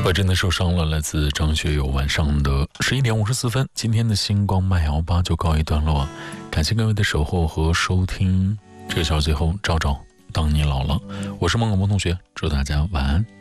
我真的受伤了，来自张学友。晚上的11点54分，今天的星光麦摇吧就告一段落，感谢各位的守候和收听。这个小节后，赵赵，当你老了，我是孟小波同学，祝大家晚安。